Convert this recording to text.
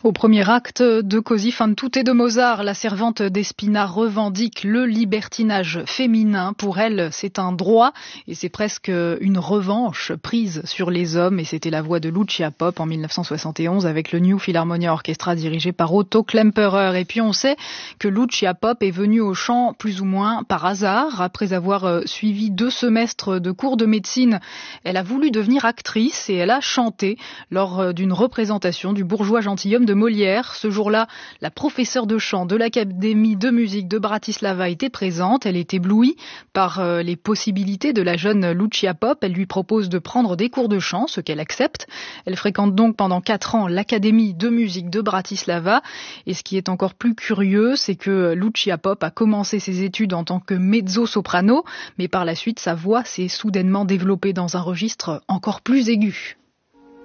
Au premier acte de Così fan tutte de Mozart, la servante d'Espina revendique le libertinage féminin. Pour elle, c'est un droit et c'est presque une revanche prise sur les hommes. Et c'était la voix de Lucia Pop en 1971 avec le New Philharmonia Orchestra dirigé par Otto Klemperer. Et puis on sait que Lucia Pop est venue au chant plus ou moins par hasard. Après avoir suivi 2 semestres de cours de médecine, elle a voulu devenir actrice et elle a chanté lors d'une représentation du Bourgeois gentilhomme de Molière. Ce jour-là, la professeure de chant de l'Académie de musique de Bratislava était présente. Elle est éblouie par les possibilités de la jeune Lucia Pop. Elle lui propose de prendre des cours de chant, ce qu'elle accepte. Elle fréquente donc pendant 4 ans l'Académie de musique de Bratislava. Et ce qui est encore plus curieux, c'est que Lucia Pop a commencé ses études en tant que mezzo-soprano, mais par la suite, sa voix s'est soudainement développée dans un registre encore plus aigu.